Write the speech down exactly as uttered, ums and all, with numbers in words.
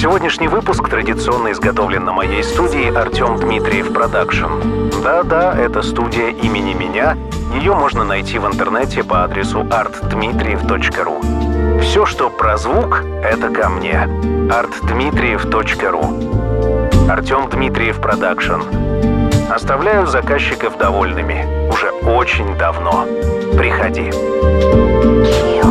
Сегодняшний выпуск традиционно изготовлен на моей студии Артем Дмитриев Продакшн. Да-да, это студия имени меня. Ее можно найти в интернете по адресу арт дмитриев точка ру. Все, что про звук, это ко мне. арт дмитриев точка ру. Артем Дмитриев Продакшн. Оставляю заказчиков довольными. Уже очень давно. Приходи.